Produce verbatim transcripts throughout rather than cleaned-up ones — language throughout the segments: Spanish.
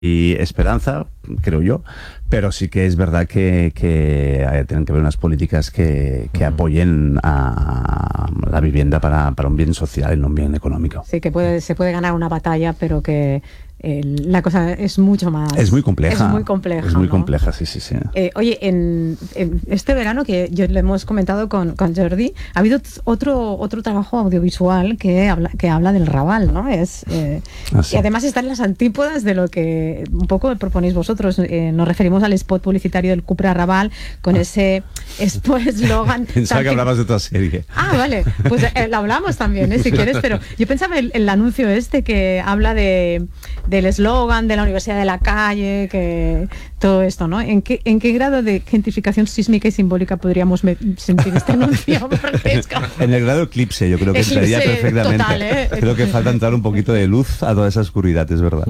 y esperanza, creo yo, pero sí que es verdad que, que hay- tienen que haber unas políticas que, que apoyen a la vivienda para, para un bien social y no un bien económico. Sí, que puede, se puede ganar una batalla, pero que eh, la cosa es mucho más... Es muy compleja. Es muy compleja, Es muy ¿no? compleja, sí, sí, sí. Eh, oye, en, en este verano que yo le hemos comentado con, con Jordi, ha habido t- otro otro trabajo audiovisual que habla que habla del Raval, ¿no? Es eh, Ah, sí. y además está en las antípodas de lo que un poco proponéis vosotros. Eh, nos referimos al spot publicitario del Cupra Raval con ese espo- eslogan. Pensaba tan que tic- hablabas de otra serie. Ah, vale, pues eh, lo hablamos también, ¿eh? Si quieres, pero yo pensaba el, el anuncio este que habla de del eslogan de la Universidad de la Calle, que todo esto, ¿no? ¿En qué, en qué grado de gentrificación sísmica y simbólica podríamos me- sentir este anuncio? Porque es como- En el grado eclipse yo creo que Eclipse entraría perfectamente. total, ¿eh? Creo que falta entrar un poquito de luz a toda esa oscuridad, es verdad.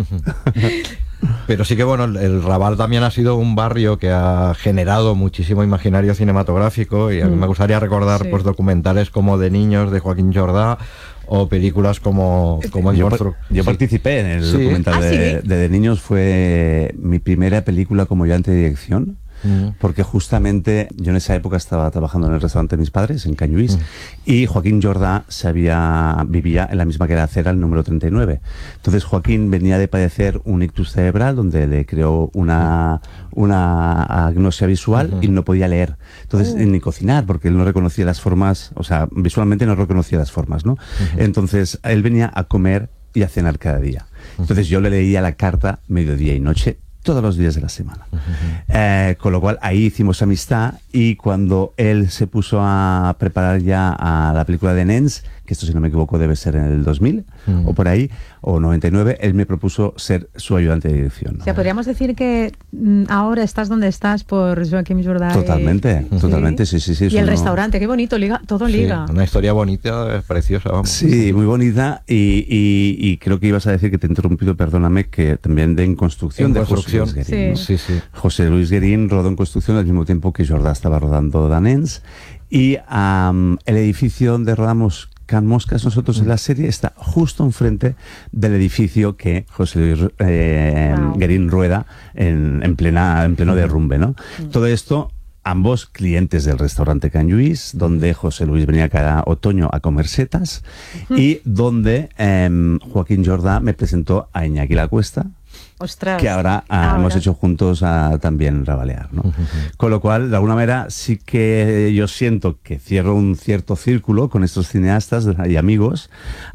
Pero sí que bueno, el, el Raval también ha sido un barrio que ha generado muchísimo imaginario cinematográfico y a mí Mm. me gustaría recordar Sí. pues documentales como De niños de Joaquín Jordá o películas como, como en Yo, Constru- par- yo sí. participé en el Sí. documental Ah, de, ¿sí? de, de niños, fue mi primera película como ayudante de dirección. Mm. Porque justamente yo en esa época estaba trabajando en el restaurante de mis padres, en Cañuís, y Joaquín Jordá se había, vivía en la misma que era acera, el número treinta y nueve. Entonces Joaquín venía de padecer un ictus cerebral donde le creó una, una agnosia visual y no podía leer. Entonces, ni cocinar, porque él no reconocía las formas, o sea, visualmente no reconocía las formas, ¿no? Entonces, él venía a comer y a cenar cada día. Entonces yo le leía la carta mediodía y noche todos los días de la semana. Eh, con lo cual ahí hicimos amistad y cuando él se puso a preparar ya a la película de Nens, que esto si no me equivoco debe ser en el dos mil Mm. o por ahí, o noventa y nueve, él me propuso ser su ayudante de dirección. ¿no? O sea, podríamos decir que mm, ahora estás donde estás por Joaquim Jordá. y- Totalmente, Sí. totalmente, sí, sí, sí. es Y el uno- restaurante, qué bonito, liga, todo Sí, liga. una historia bonita, es preciosa, vamos. Sí, muy bonita y, y- y creo que ibas a decir que te he interrumpido, perdóname, que también de En Construcción, En de Construcción. José Luis Guerín, ¿no? Sí, sí. José Luis Guerín rodó En Construcción al mismo tiempo que Jordá estaba rodando Danens y am, el edificio donde rodamos Can Moscas nosotros en la serie está justo enfrente del edificio que José Luis eh, Wow. Guerín rueda en, en, plena, en pleno derrumbe, ¿no? Todo esto, ambos clientes del restaurante Can Lluís, donde José Luis venía cada otoño a comer setas y donde em, Joaquín Jordá me presentó a Iñaki La Cuesta, Ostras. que ahora, ah, Ahora. hemos hecho juntos ah, también Rabalear, ¿no? Con lo cual, de alguna manera, sí que yo siento que cierro un cierto círculo con estos cineastas y amigos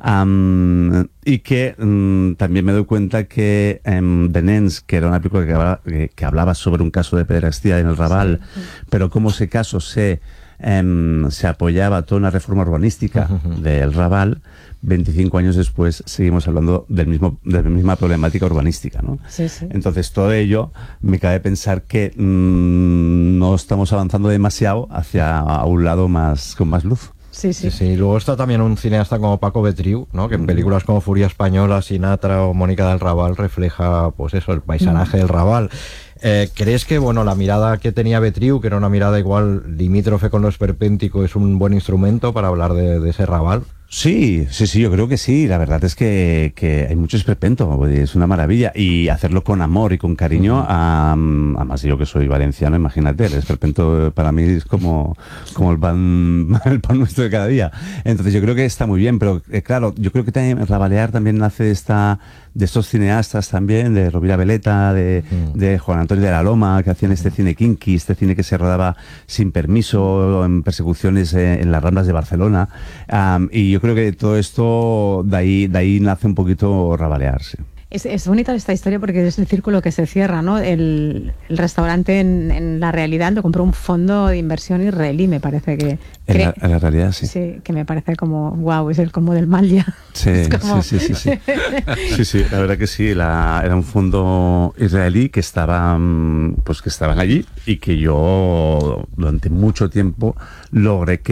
am, y que mm, también me doy cuenta que em, The Nens, que era una película que hablaba, que, que hablaba sobre un caso de pederastía en el Raval, pero cómo ese caso se, em, se apoyaba a toda una reforma urbanística del Raval, veinticinco años después seguimos hablando del mismo, de la misma problemática urbanística, ¿no? Sí, sí. Entonces todo ello me cabe pensar que mmm, no estamos avanzando demasiado hacia a un lado más con más luz. Sí, sí. Sí, sí. Luego está también un cineasta como Paco Betriu, ¿no? Que en películas como Furia Española, Sinatra o Mónica del Raval refleja, pues eso, el paisanaje del Raval. Eh, ¿Crees que, bueno, la mirada que tenía Betriu, que era una mirada igual limítrofe con lo esperpéntico, es un buen instrumento para hablar de, de ese Raval? Sí, sí, sí, yo creo que sí. La verdad es que, que hay mucho esperpento, es una maravilla. Y hacerlo con amor y con cariño, um, además yo que soy valenciano, imagínate, el esperpento para mí es como, como el pan, el pan nuestro de cada día. Entonces yo creo que está muy bien, pero eh, claro, yo creo que también Rabalear también nace de esta, de estos cineastas también, de Rovira Veleta, de, Mm. de Juan Antonio de la Loma, que hacían este cine kinky, este cine que se rodaba sin permiso, en persecuciones eh, en las Ramblas de Barcelona. Um, y yo creo que todo esto, de ahí, de ahí nace un poquito Rabalear, sí. Es, es bonita esta historia porque es el círculo que se cierra, ¿no? El, el restaurante en, en la realidad lo compró un fondo de inversión israelí, me parece que... En la, cre- en la realidad, sí. Sí, que me parece como, wow, es el como del mal ya. Sí, Es como- sí, sí, sí, sí. Sí, sí, la verdad que sí, la- era un fondo israelí que estaba, pues que estaban allí y que yo durante mucho tiempo logré que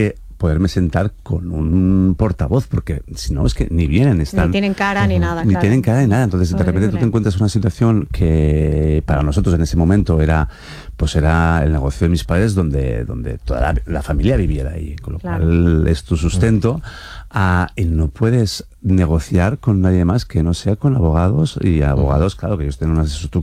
poderme sentar con un portavoz, porque si no es que ni vienen, están... Ni tienen cara ni nada, Ni claro. tienen cara ni nada, entonces de repente tú Horrible. te encuentras una situación que para nosotros en ese momento era pues era el negocio de mis padres donde, donde toda la, la familia viviera ahí, con lo Claro. cual es tu sustento. Ah, y no puedes negociar con nadie más que no sea con abogados y abogados, claro, que ellos tienen unas